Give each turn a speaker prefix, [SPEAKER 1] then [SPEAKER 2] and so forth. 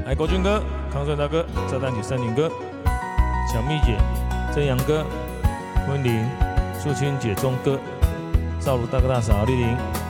[SPEAKER 1] 爱国军哥、康顺大哥、炸弹姐、森林哥、小蜜姐、真阳哥、温玲、素清姐、钟哥、少如大哥大嫂丽玲。